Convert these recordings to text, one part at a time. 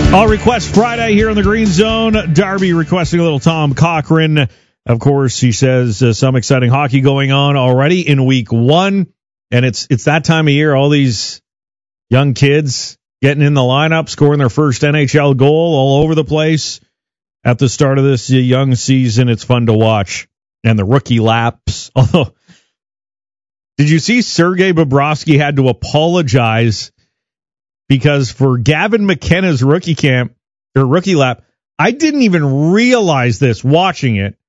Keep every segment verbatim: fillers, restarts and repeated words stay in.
All Request Friday here in the Green Zone. Darby requesting a little Tom Cochran. Of course, he says uh, some exciting hockey going on already in week one. And it's it's that time of year, all these young kids getting in the lineup, scoring their first N H L goal all over the place at the start of this young season. It's fun to watch. And the rookie laps. Although, did you see Sergei Bobrovsky had to apologize because for Gavin McKenna's rookie camp, or rookie lap, I didn't even realize this watching it,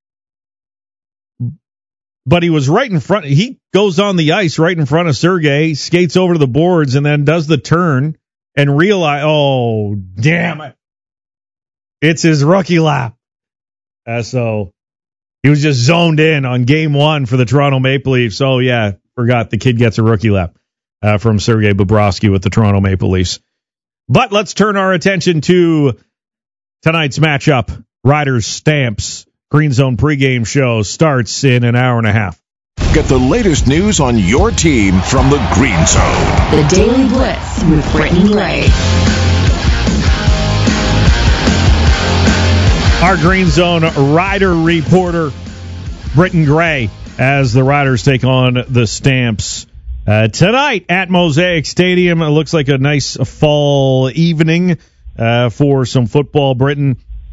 but he was right in front. He goes on the ice right in front of Sergei, skates over to the boards, and then does the turn and realize, oh, damn it, it's his rookie lap. Uh, so he was just zoned in on game one for the Toronto Maple Leafs. Oh, yeah, forgot the kid gets a rookie lap. Uh, from Sergei Bobrovsky with the Toronto Maple Leafs. But let's turn our attention to tonight's matchup. Riders Stamps Green Zone pregame show starts in an hour and a half. Get the latest news on your team from the Green Zone. The Daily Blitz with Brittany Gray. Our Green Zone Rider reporter, Britton Gray, as the Riders take on the Stamps. Uh, tonight at Mosaic Stadium, it looks like a nice fall evening uh, for some football, Britain.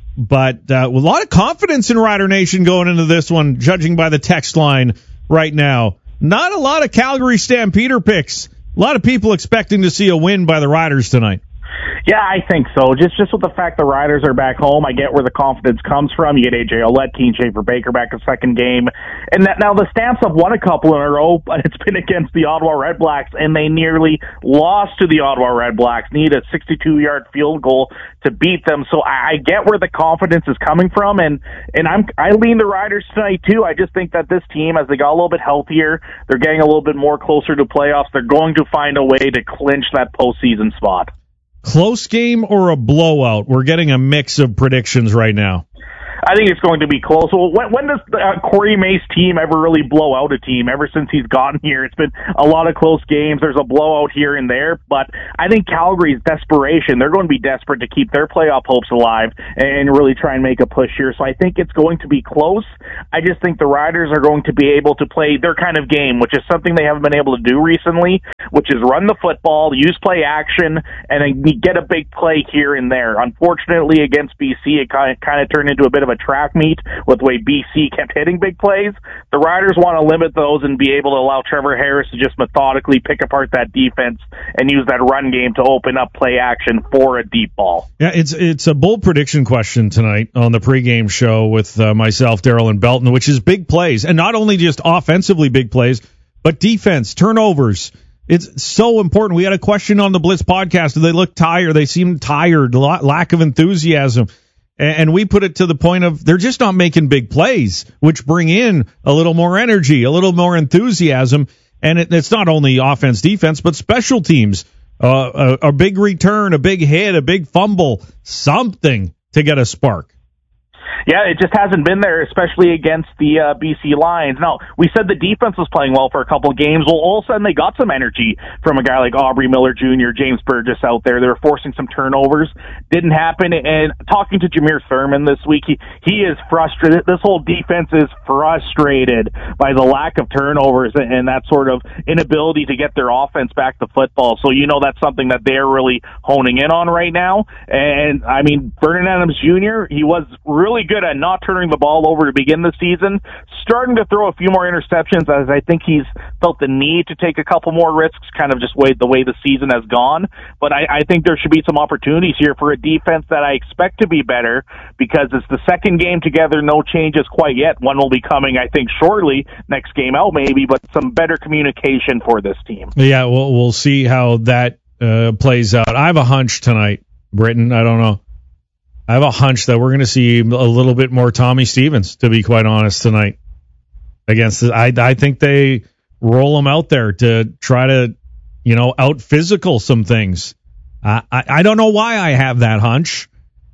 But uh, with a lot of confidence in Rider Nation going into this one, judging by the text line right now. Not a lot of Calgary Stampeder picks. A lot of people expecting to see a win by the Riders tonight. Yeah, I think so. Just just with the fact the Riders are back home, I get where the confidence comes from. You get A J Ouellette, Keane Schaefer-Baker back a second game. And that, now the Stamps have won a couple in a row, but it's been against the Ottawa Redblacks, and they nearly lost to the Ottawa Redblacks. Need a sixty-two-yard field goal to beat them. So I, I get where the confidence is coming from, and, and I'm, I lean the Riders tonight, too. I just think that this team, as they got a little bit healthier, they're getting a little bit more closer to playoffs. They're going to find a way to clinch that postseason spot. Close game or a blowout? We're getting a mix of predictions right now. I think it's going to be close. Well, when, when does uh, Corey May's team ever really blow out a team? Ever since he's gotten here, it's been a lot of close games. There's a blowout here and there, but I think Calgary's desperation, they're going to be desperate to keep their playoff hopes alive and really try and make a push here. So I think it's going to be close. I just think the Riders are going to be able to play their kind of game, which is something they haven't been able to do recently, which is run the football, use play action, and get a big play here and there. Unfortunately, against B C, it kind of, kind of turned into a bit of a track meet with the way B C kept hitting big plays. The Riders want to limit those and be able to allow Trevor Harris to just methodically pick apart that defense and use that run game to open up play action for a deep ball. Yeah, it's it's a bold prediction question tonight on the pregame show with uh, myself, Daryl, and Belton, which is big plays, and not only just offensively big plays, but defense, turnovers. It's so important. We had a question on the Blitz podcast. Do they look tired? They seem tired, lack of enthusiasm. And we put it to the point of they're just not making big plays, which bring in a little more energy, a little more enthusiasm. And it, it's not only offense, defense, but special teams. Uh, a, a big return, a big hit, a big fumble, something to get a spark. Yeah, it just hasn't been there, especially against the uh, B C Lions. Now, we said the defense was playing well for a couple of games. Well, all of a sudden they got some energy from a guy like Aubrey Miller Junior, James Burgess out there. They were forcing some turnovers. Didn't happen. And talking to Jameer Thurman this week, he, he is frustrated. This whole defense is frustrated by the lack of turnovers and that sort of inability to get their offense back to football. So, you know, that's something that they're really honing in on right now. And, I mean, Vernon Adams Junior, he was really good at not turning the ball over to begin the season, starting to throw a few more interceptions as I think he's felt the need to take a couple more risks, kind of just way, the way the season has gone. But I, I think there should be some opportunities here for a defense that I expect to be better because it's the second game together, no changes quite yet. One will be coming, I think, shortly, next game out maybe, but some better communication for this team. Yeah, we'll, we'll see how that uh, plays out. I have a hunch tonight, Britton. I don't know. I have a hunch that we're going to see a little bit more Tommy Stevens, to be quite honest, tonight. Against the, I, I think they roll him out there to try to, you know, out physical some things. I, I, I don't know why I have that hunch.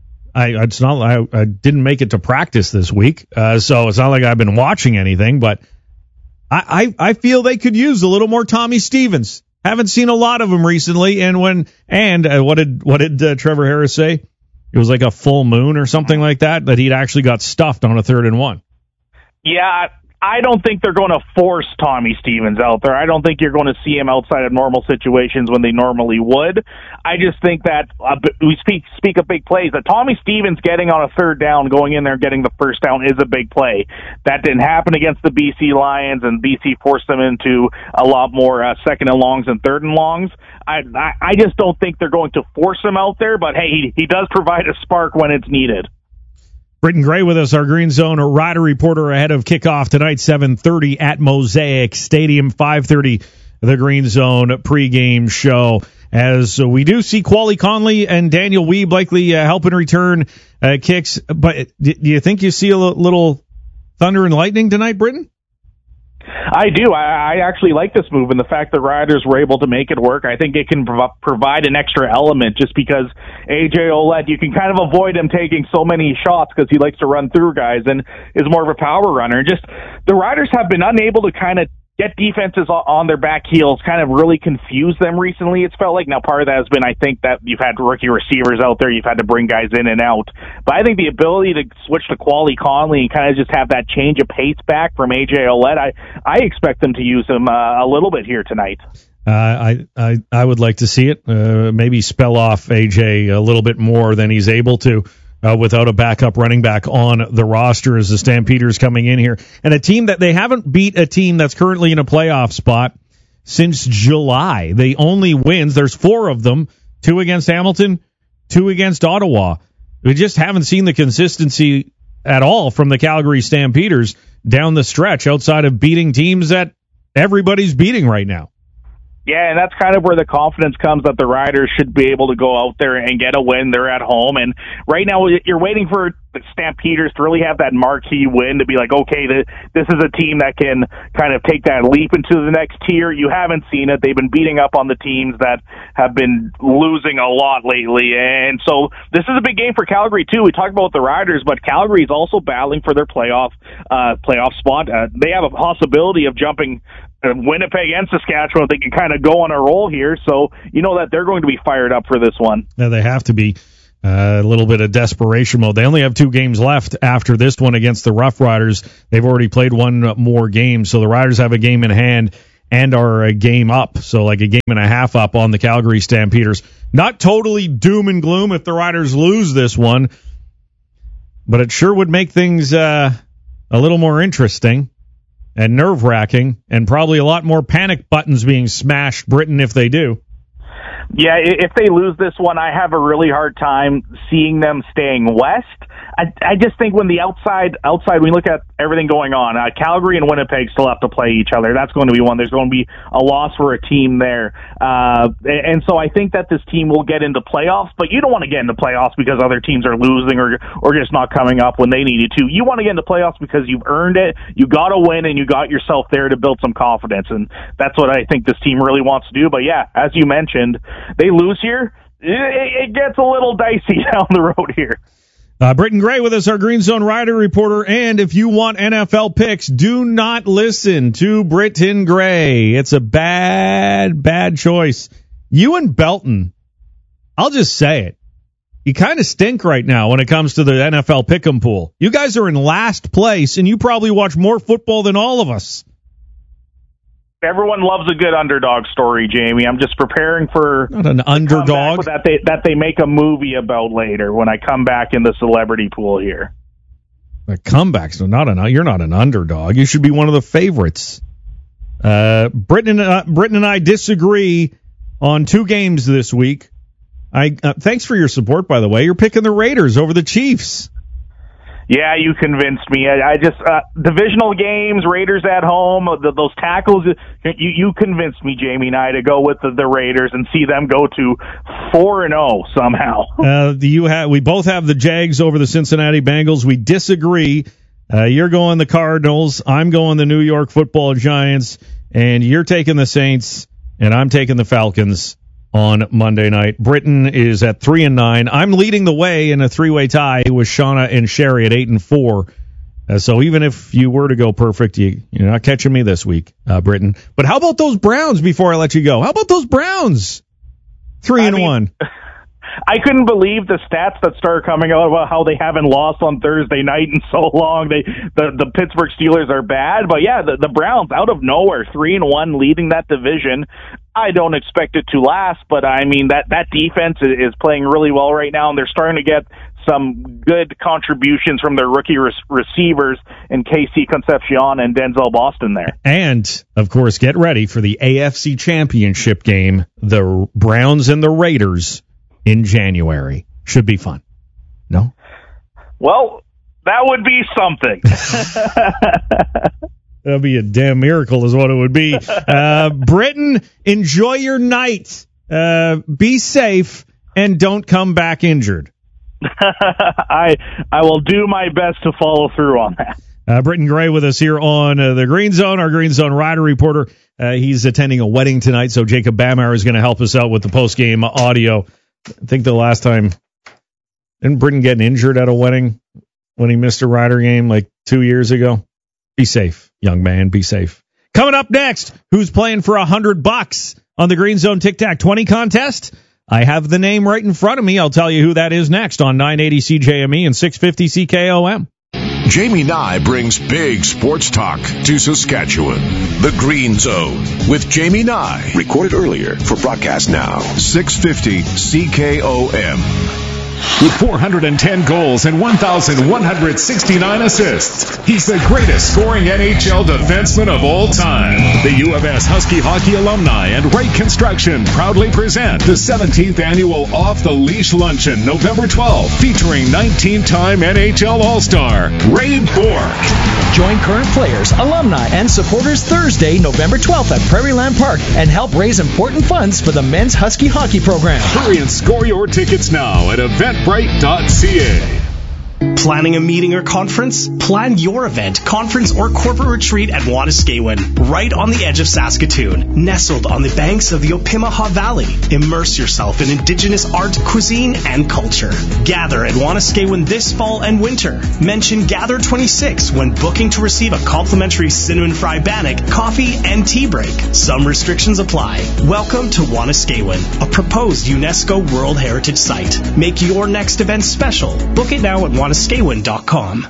I it's not I, I didn't make it to practice this week, uh, so it's not like I've been watching anything. But I, I I feel they could use a little more Tommy Stevens. Haven't seen a lot of him recently. And when and uh, what did what did uh, Trevor Harris say? it was like a full moon or something like that, that he'd actually got stuffed on a third and one. Yeah, I don't think they're going to force Tommy Stevens out there. I don't think you're going to see him outside of normal situations when they normally would. I just think that uh, we speak speak of big plays. That Tommy Stevens getting on a third down, going in there and getting the first down is a big play. That didn't happen against the B C Lions, and B C forced them into a lot more uh, second and longs and third and longs. I, I I just don't think they're going to force him out there, but hey, he, he does provide a spark when it's needed. Britton Gray with us, our Green Zone Rider reporter ahead of kickoff tonight, seven thirty at Mosaic Stadium, five thirty the Green Zone pregame show. As we do see Quali Conley and Daniel Weeb likely uh, helping return uh, kicks, but do you think you see a little thunder and lightning tonight, Britton? I do. I, I actually like this move, and the fact that Riders were able to make it work, I think it can prov- provide an extra element just because A J Ouellette, you can kind of avoid him taking so many shots because he likes to run through guys and is more of a power runner. Just the Riders have been unable to kind of get defenses on their back heels, kind of really confuse them recently. It's felt like now part of that has been, I think, that you've had rookie receivers out there, you've had to bring guys in and out. But I think the ability to switch to Quali Conley and kind of just have that change of pace back from A J Ouellette, I, I expect them to use him uh, a little bit here tonight. Uh, I, I I would like to see it. Uh, maybe spell off A J a little bit more than he's able to. Uh, without a backup running back on the roster as the Stampeders coming in here. And a team that they haven't beat a team that's currently in a playoff spot since July. They only wins, there's four of them, two against Hamilton, two against Ottawa. We just haven't seen the consistency at all from the Calgary Stampeders down the stretch outside of beating teams that everybody's beating right now. Yeah, and that's kind of where the confidence comes that the Riders should be able to go out there and get a win. They're at home, and right now you're waiting for the Stampeders to really have that marquee win to be like, okay, this is a team that can kind of take that leap into the next tier. You haven't seen it. They've been beating up on the teams that have been losing a lot lately, and so this is a big game for Calgary, too. We talked about the Riders, but Calgary is also battling for their playoff, uh, playoff spot. Uh, they have a possibility of jumping Winnipeg and Saskatchewan. They can kind of go on a roll here, so you know that they're going to be fired up for this one. Yeah, they have to be. Uh, a little bit of desperation mode. They only have two games left after this one against the Rough Riders. They've already played one more game, so the Riders have a game in hand and are a game up, so like a game and a half up on the Calgary Stampeders. Not totally doom and gloom if the Riders lose this one, but it sure would make things uh, a little more interesting and nerve-wracking, and probably a lot more panic buttons being smashed, Britton, if they do. Yeah, if they lose this one, I have a really hard time seeing them staying west. I, I just think when the outside, outside, we look at everything going on, uh, Calgary and Winnipeg still have to play each other. That's going to be one. There's going to be a loss for a team there. Uh, and so I think that this team will get into playoffs, but you don't want to get into playoffs because other teams are losing or, or just not coming up when they needed to. You want to get into playoffs because you've earned it, you got to win, and you got yourself there to build some confidence. And that's what I think this team really wants to do. But yeah, as you mentioned, they lose here, it, it gets a little dicey down the road here. Uh, Britton Gray with us, our Green Zone Rider reporter. And if you want N F L picks, do not listen to Britton Gray. It's a bad, bad choice. You and Belton, I'll just say it. You kind of stink right now when it comes to the N F L pick'em pool. You guys are in last place, and you probably watch more football than all of us. Everyone loves a good underdog story, Jamie. I'm just preparing for not an underdog that they that they make a movie about later when I come back in the celebrity pool here. A comeback, so not an you're not an underdog. You should be one of the favorites. Uh, Britton, uh, Britton and I disagree on two games this week. I uh, thanks for your support, by the way. You're picking the Raiders over the Chiefs. Yeah, you convinced me. I, I just uh, divisional games, Raiders at home, the, those tackles. You you convinced me, Jamie and I, to go with the, the Raiders and see them go to four and zero somehow. Uh, you have we both have the Jags over the Cincinnati Bengals. We disagree. Uh, you're going the Cardinals. I'm going the New York Football Giants, and you're taking the Saints, and I'm taking the Falcons on Monday night. Britton is at three and nine. I'm leading the way in a three-way tie with Shauna and Sherry at eight and four. Uh, so even if you were to go perfect, you, you're not catching me this week, uh, Britton. But how about those Browns before I let you go? How about those Browns? Three I and mean, one. I couldn't believe the stats that started coming out about how they haven't lost on Thursday night in so long. They the, the Pittsburgh Steelers are bad, but yeah, the, the Browns out of nowhere, three and one, leading that division. I don't expect it to last, but I mean that that defense is playing really well right now, and they're starting to get some good contributions from their rookie re- receivers in K C Concepcion and Denzel Boston there. And, of course, get ready for the A F C Championship game, the Browns and the Raiders in January. Should be fun. No? Well, that would be something. That'd be a damn miracle is what it would be. Uh, Britain, enjoy your night. Uh, be safe and don't come back injured. I I will do my best to follow through on that. Uh, Britton Gray with us here on uh, the Green Zone, our Green Zone rider reporter. Uh, he's attending a wedding tonight, so Jacob Bamauer is going to help us out with the post-game audio. I think the last time, didn't Britton get injured at a wedding when he missed a rider game like two years ago? Be safe, young man, be safe. Coming up next, who's playing for a hundred bucks on the Green Zone Tic Tac twenty contest? I have the name right in front of me. I'll tell you who that is next on nine eighty C J M E and six fifty C K O M. Jamie Nye brings big sports talk to Saskatchewan. The Green Zone with Jamie Nye. Recorded earlier for broadcast now. six fifty C K O M. With four hundred ten goals and one thousand one hundred sixty-nine assists, he's the greatest scoring N H L defenseman of all time. The U of S Husky Hockey Alumni and Wright Construction proudly present the seventeenth annual Off the Leash Luncheon, November twelfth, featuring nineteen-time N H L All-Star Ray Bourque. Join current players, alumni, and supporters Thursday, November twelfth at Prairie Land Park and help raise important funds for the men's Husky hockey program. Hurry and score your tickets now at eventbrite dot c a. Planning a meeting or conference? Plan your event, conference, or corporate retreat at Wanuskewin, right on the edge of Saskatoon, nestled on the banks of the Opimaha Valley. Immerse yourself in Indigenous art, cuisine, and culture. Gather at Wanuskewin this fall and winter. Mention Gather twenty-six when booking to receive a complimentary cinnamon fry bannock, coffee, and tea break. Some restrictions apply. Welcome to Wanuskewin, a proposed UNESCO World Heritage Site. Make your next event special. Book it now at Wanuskewin dot com.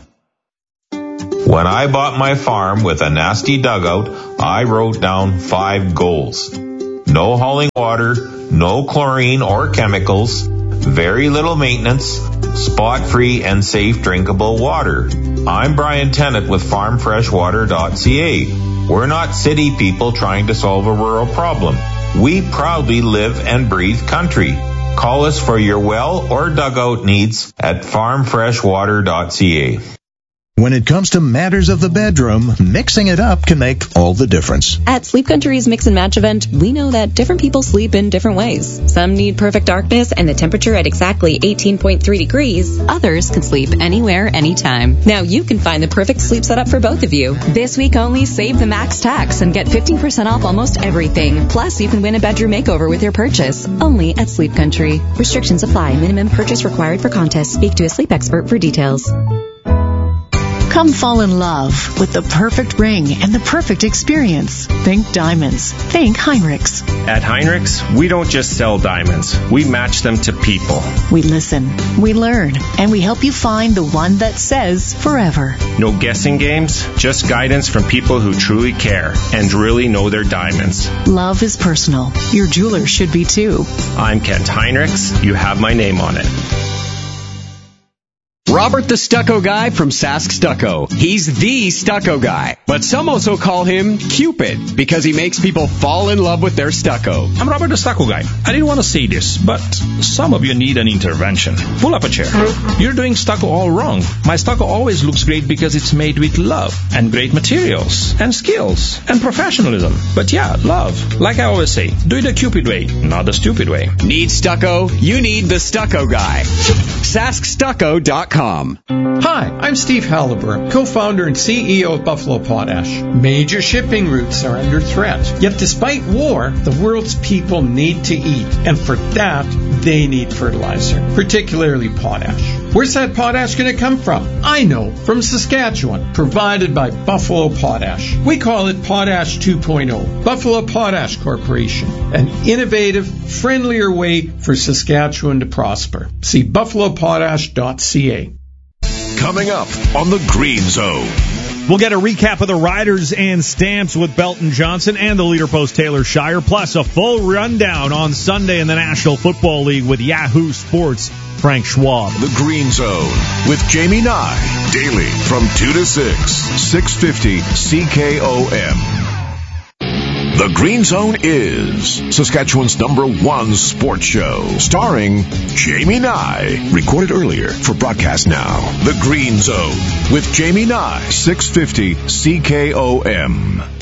When I bought my farm with a nasty dugout, I wrote down five goals. No hauling water, no chlorine or chemicals, very little maintenance, spot-free and safe drinkable water. I'm Brian Tennant with farm fresh water dot c a. We're not city people trying to solve a rural problem. We proudly live and breathe country. Call us for your well or dugout needs at farm fresh water dot c a. When it comes to matters of the bedroom, mixing it up can make all the difference. At Sleep Country's Mix and Match event, we know that different people sleep in different ways. Some need perfect darkness and the temperature at exactly eighteen point three degrees. Others can sleep anywhere, anytime. Now you can find the perfect sleep setup for both of you. This week only, save the max tax and get fifteen percent off almost everything. Plus, you can win a bedroom makeover with your purchase. Only at Sleep Country. Restrictions apply. Minimum purchase required for contest. Speak to a sleep expert for details. Come fall in love with the perfect ring and the perfect experience. Think diamonds. Think Heinrichs. At Heinrichs, we don't just sell diamonds. We match them to people. We listen, we learn, and we help you find the one that says forever. No guessing games, just guidance from people who truly care and really know their diamonds. Love is personal. Your jeweler should be too. I'm Kent Heinrichs. You have my name on it. Robert the Stucco Guy from Sask Stucco. He's the stucco guy, but some also call him Cupid because he makes people fall in love with their stucco. I'm Robert the Stucco Guy. I didn't want to say this, but some of you need an intervention. Pull up a chair. You're doing stucco all wrong. My stucco always looks great because it's made with love and great materials and skills and professionalism. But yeah, love. Like I always say, do it the Cupid way, not the stupid way. Need stucco? You need the Stucco Guy. Sask Stucco dot com. Hi, I'm Steve Halliburton, co-founder and C E O of Buffalo Potash. Major shipping routes are under threat. Yet despite war, the world's people need to eat. And for that, they need fertilizer, particularly potash. Where's that potash going to come from? I know, from Saskatchewan, provided by Buffalo Potash. We call it Potash two point oh. Buffalo Potash Corporation, an innovative, friendlier way for Saskatchewan to prosper. See buffalo potash dot c a. Coming up on the Green Zone. We'll get a recap of the Riders and Stamps with Belton Johnson and the leader post Taylor Shire, plus a full rundown on Sunday in the National Football League with Yahoo Sports' Frank Schwab. The Green Zone with Jamie Nye, daily from two to six, six fifty C K O M. The Green Zone is Saskatchewan's number one sports show, starring Jamie Nye. Recorded earlier for broadcast now. The Green Zone with Jamie Nye, six fifty C K O M.